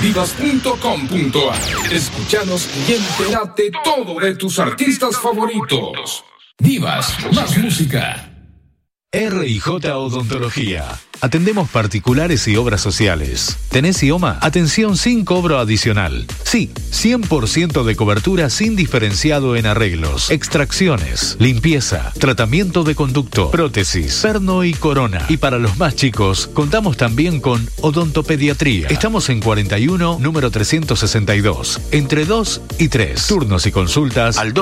divas.com.ar. Escúchanos y entérate todo de tus artistas favoritos. Divas, más música. R&J Odontología. Atendemos particulares y obras sociales. ¿Tenés IOMA? Atención sin cobro adicional. Sí, 100% de cobertura sin diferenciado en arreglos, extracciones, limpieza, tratamiento de conducto, prótesis, perno y corona. Y para los más chicos, contamos también con odontopediatría. Estamos en 41, número 362, entre 2 y 3. Turnos y consultas al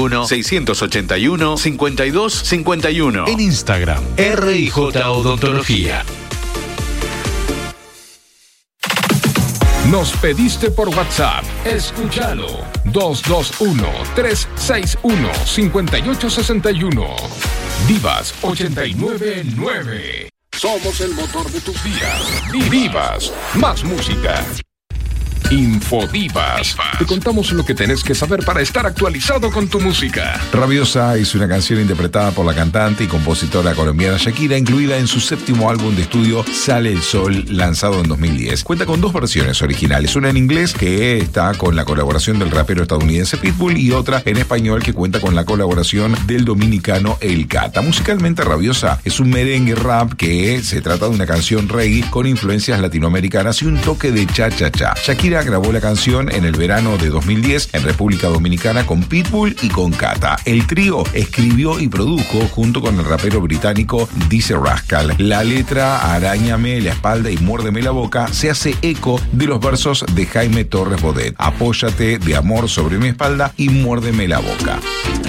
221-681-5251. En Instagram, R&J Odontología. Nos pediste por WhatsApp. Escúchalo. 221-361-5861. Divas 899. Somos el motor de tus días. Divas, más música. Infodivas. Te contamos lo que tenés que saber para estar actualizado con tu música. Rabiosa es una canción interpretada por la cantante y compositora colombiana Shakira, incluida en su séptimo álbum de estudio Sale el Sol, lanzado en 2010. Cuenta con dos versiones originales, una en inglés que está con la colaboración del rapero estadounidense Pitbull y otra en español que cuenta con la colaboración del dominicano El Cata. Musicalmente, Rabiosa es un merengue rap que se trata de una canción reggae con influencias latinoamericanas y un toque de cha-cha-cha. Shakira grabó la canción en el verano de 2010 en República Dominicana con Pitbull y con Cata. El trío escribió y produjo junto con el rapero británico Dice Rascal. La letra Aráñame la espalda y muérdeme la boca se hace eco de los versos de Jaime Torres Bodet. Apóyate de amor sobre mi espalda y muérdeme la boca.